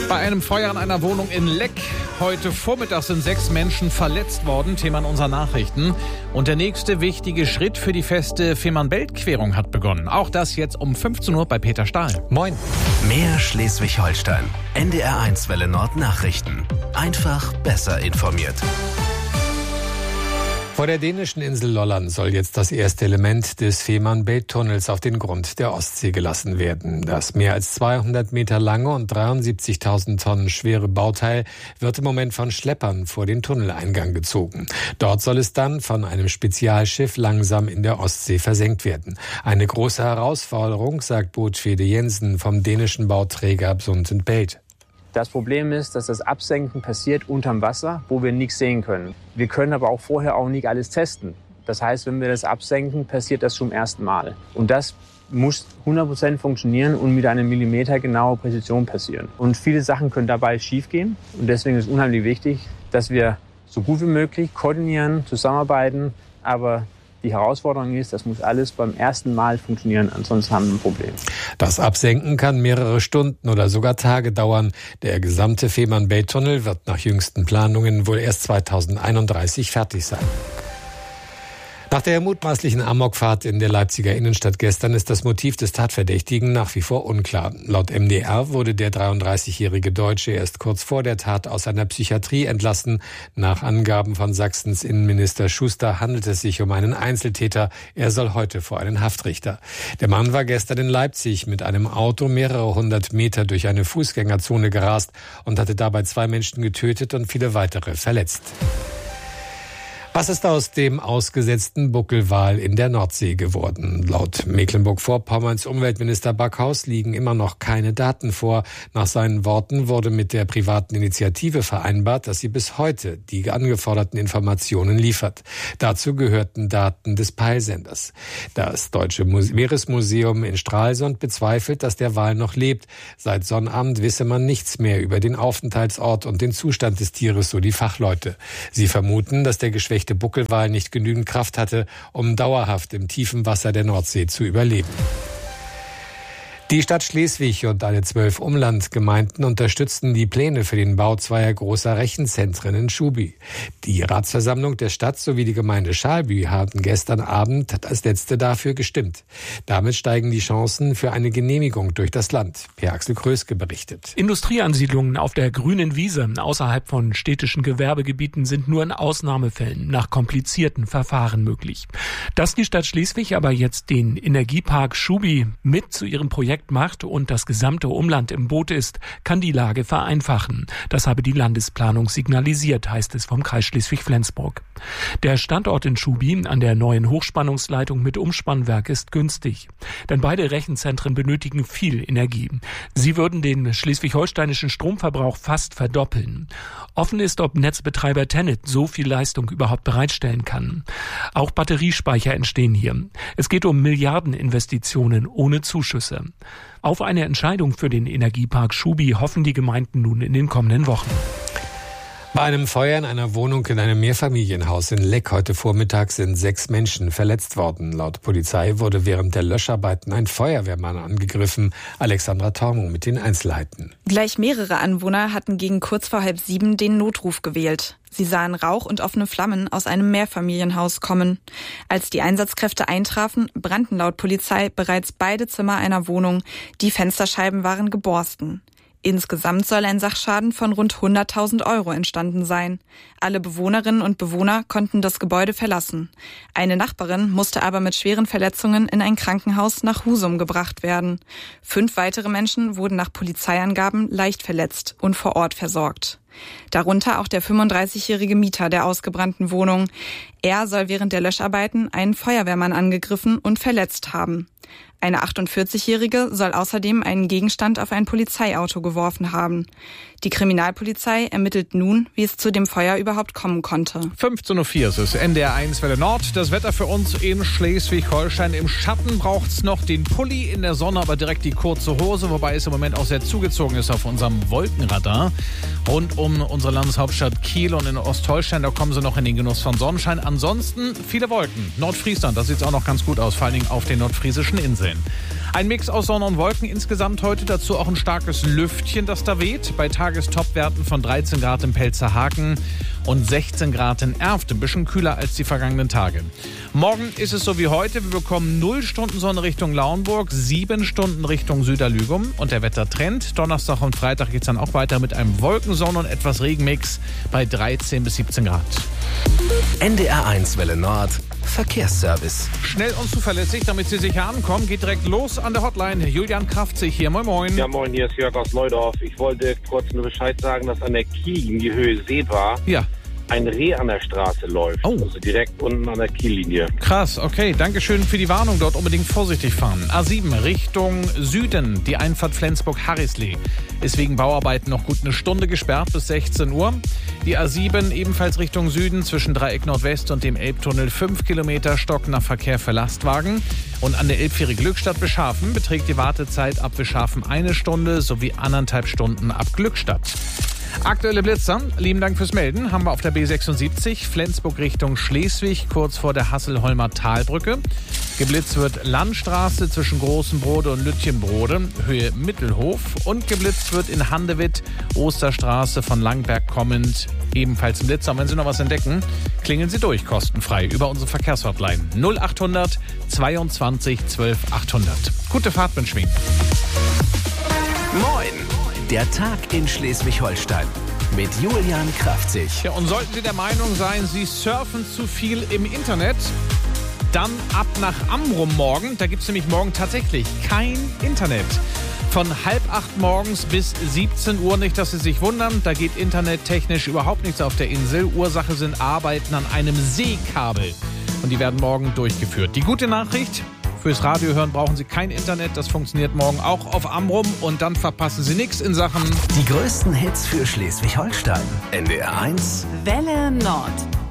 Bei einem Feuer in einer Wohnung in Leck heute Vormittag sind 6 Menschen verletzt worden. Thema in unseren Nachrichten. Und der nächste wichtige Schritt für die feste Fehmarn-Belt-Querung hat begonnen. Auch das jetzt um 15 Uhr bei Peter Stahl. Moin. Mehr Schleswig-Holstein. NDR1 Welle Nord Nachrichten. Einfach besser informiert. Vor der dänischen Insel Lolland soll jetzt das erste Element des Fehmarn-Belt-Tunnels auf den Grund der Ostsee gelassen werden. Das mehr als 200 Meter lange und 73.000 Tonnen schwere Bauteil wird im Moment von Schleppern vor den Tunneleingang gezogen. Dort soll es dann von einem Spezialschiff langsam in der Ostsee versenkt werden. Eine große Herausforderung, sagt Bootfede Jensen vom dänischen Bauträger Sund & Bælt. Das Problem ist, dass das Absenken passiert unterm Wasser, wo wir nichts sehen können. Wir können aber auch vorher auch nicht alles testen. Das heißt, wenn wir das absenken, passiert das zum ersten Mal. Und das muss 100% funktionieren und mit einer millimetergenauen Präzision passieren. Und viele Sachen können dabei schiefgehen. Und deswegen ist es unheimlich wichtig, dass wir so gut wie möglich koordinieren, zusammenarbeiten. Aber die Herausforderung ist, das muss alles beim ersten Mal funktionieren, ansonsten haben wir ein Problem. Das Absenken kann mehrere Stunden oder sogar Tage dauern. Der gesamte Fehmarn-Belt-Tunnel wird nach jüngsten Planungen wohl erst 2031 fertig sein. Nach der mutmaßlichen Amokfahrt in der Leipziger Innenstadt gestern ist das Motiv des Tatverdächtigen nach wie vor unklar. Laut MDR wurde der 33-jährige Deutsche erst kurz vor der Tat aus einer Psychiatrie entlassen. Nach Angaben von Sachsens Innenminister Schuster handelt es sich um einen Einzeltäter. Er soll heute vor einen Haftrichter. Der Mann war gestern in Leipzig mit einem Auto mehrere hundert Meter durch eine Fußgängerzone gerast und hatte dabei 2 Menschen getötet und viele weitere verletzt. Was ist aus dem ausgesetzten Buckelwal in der Nordsee geworden? Laut Mecklenburg-Vorpommerns Umweltminister Backhaus liegen immer noch keine Daten vor. Nach seinen Worten wurde mit der privaten Initiative vereinbart, dass sie bis heute die angeforderten Informationen liefert. Dazu gehörten Daten des Peilsenders. Das Deutsche Meeresmuseum in Stralsund bezweifelt, dass der Wal noch lebt. Seit Sonnabend wisse man nichts mehr über den Aufenthaltsort und den Zustand des Tieres, so die Fachleute. Sie vermuten, dass der geschwächte Buckelwal nicht genügend Kraft hatte, um dauerhaft im tiefen Wasser der Nordsee zu überleben. Die Stadt Schleswig und alle 12 Umlandgemeinden unterstützten die Pläne für den Bau 2 großer Rechenzentren in Schubi. Die Ratsversammlung der Stadt sowie die Gemeinde Schalby haben gestern Abend als letzte dafür gestimmt. Damit steigen die Chancen für eine Genehmigung durch das Land. Per-Axel Kröske berichtet. Industrieansiedlungen auf der grünen Wiese außerhalb von städtischen Gewerbegebieten sind nur in Ausnahmefällen nach komplizierten Verfahren möglich. Dass die Stadt Schleswig aber jetzt den Energiepark Schubi mit zu ihrem Projekt macht und das gesamte Umland im Boot ist, kann die Lage vereinfachen. Das habe die Landesplanung signalisiert, heißt es vom Kreis Schleswig-Flensburg. Der Standort in Schubi an der neuen Hochspannungsleitung mit Umspannwerk ist günstig. Denn beide Rechenzentren benötigen viel Energie. Sie würden den schleswig-holsteinischen Stromverbrauch fast verdoppeln. Offen ist, ob Netzbetreiber TenneT so viel Leistung überhaupt bereitstellen kann. Auch Batteriespeicher entstehen hier. Es geht um Milliardeninvestitionen ohne Zuschüsse. Auf eine Entscheidung für den Energiepark Schubi hoffen die Gemeinden nun in den kommenden Wochen. Bei einem Feuer in einer Wohnung in einem Mehrfamilienhaus in Leck heute Vormittag sind 6 Menschen verletzt worden. Laut Polizei wurde während der Löscharbeiten ein Feuerwehrmann angegriffen. Alexandra Tormo mit den Einzelheiten. Gleich mehrere Anwohner hatten gegen kurz vor 6:30 den Notruf gewählt. Sie sahen Rauch und offene Flammen aus einem Mehrfamilienhaus kommen. Als die Einsatzkräfte eintrafen, brannten laut Polizei bereits beide Zimmer einer Wohnung. Die Fensterscheiben waren geborsten. Insgesamt soll ein Sachschaden von rund 100.000 € entstanden sein. Alle Bewohnerinnen und Bewohner konnten das Gebäude verlassen. Eine Nachbarin musste aber mit schweren Verletzungen in ein Krankenhaus nach Husum gebracht werden. 5 weitere Menschen wurden nach Polizeiangaben leicht verletzt und vor Ort versorgt. Darunter auch der 35-jährige Mieter der ausgebrannten Wohnung. Er soll während der Löscharbeiten einen Feuerwehrmann angegriffen und verletzt haben. Eine 48-Jährige soll außerdem einen Gegenstand auf ein Polizeiauto geworfen haben. Die Kriminalpolizei ermittelt nun, wie es zu dem Feuer überhaupt kommen konnte. 15:04 Uhr, es ist NDR1 Welle Nord. Das Wetter für uns in Schleswig-Holstein. Im Schatten braucht's noch den Pulli, in der Sonne aber direkt die kurze Hose, wobei es im Moment auch sehr zugezogen ist auf unserem Wolkenradar. Rund um unsere Landeshauptstadt Kiel und in Ostholstein, da kommen sie noch in den Genuss von Sonnenschein. Ansonsten viele Wolken. Nordfriesland, da sieht's auch noch ganz gut aus, vor allen Dingen auf den nordfriesischen Inseln. Ein Mix aus Sonne und Wolken insgesamt heute, dazu auch ein starkes Lüftchen, das da weht. Bei Tagestopwerten von 13 Grad im Pelzerhaken und 16 Grad in Erft. Ein bisschen kühler als die vergangenen Tage. Morgen ist es so wie heute. Wir bekommen 0 Stunden Sonne Richtung Lauenburg, 7 Stunden Richtung Süderlügum. Und der Wettertrend, Donnerstag und Freitag geht es dann auch weiter mit einem Wolkensonnen- und etwas Regenmix bei 13 bis 17 Grad. NDR1 Welle Nord. Verkehrsservice. Schnell und zuverlässig, damit Sie sicher ankommen, geht direkt los an der Hotline. Julian Kraftzig hier, moin moin. Ja moin, hier ist Jörg aus Neudorf. Ich wollte kurz nur Bescheid sagen, dass an der Kiellinie Höhe Seebar ein Reh an der Straße läuft. Oh. Also direkt unten an der Kiellinie. Krass, okay, dankeschön für die Warnung. Dort unbedingt vorsichtig fahren. A7 Richtung Süden, die Einfahrt Flensburg-Harrisley ist wegen Bauarbeiten noch gut eine Stunde gesperrt bis 16 Uhr. Die A7 ebenfalls Richtung Süden zwischen Dreieck Nordwest und dem Elbtunnel 5 Kilometer stockender Verkehr für Lastwagen. Und an der Elbfähre Glückstadt-Beschafen beträgt die Wartezeit ab Beschafen 1 Stunde sowie 1,5 Stunden ab Glückstadt. Aktuelle Blitzer, lieben Dank fürs Melden, haben wir auf der B76 Flensburg Richtung Schleswig, kurz vor der Hasselholmer Talbrücke. Geblitzt wird Landstraße zwischen Großenbrode und Lütjenbrode, Höhe Mittelhof. Und geblitzt wird in Handewitt, Osterstraße von Langberg kommend, ebenfalls ein Blitzer. Und wenn Sie noch was entdecken, klingeln Sie durch, kostenfrei, über unsere Verkehrshotline 0800 22 12 800. Gute Fahrt wünschen wir Ihnen. Moin! Der Tag in Schleswig-Holstein mit Julian Kraftzig. Ja, und sollten Sie der Meinung sein, Sie surfen zu viel im Internet, dann ab nach Amrum morgen. Da gibt es nämlich morgen tatsächlich kein Internet. Von 7:30 morgens bis 17 Uhr, nicht, dass Sie sich wundern, da geht internettechnisch überhaupt nichts auf der Insel. Ursache sind Arbeiten an einem Seekabel. Und die werden morgen durchgeführt. Die gute Nachricht: Fürs Radio hören brauchen Sie kein Internet. Das funktioniert morgen auch auf Amrum. Und dann verpassen Sie nichts in Sachen Die größten Hits für Schleswig-Holstein. NDR1 Welle Nord.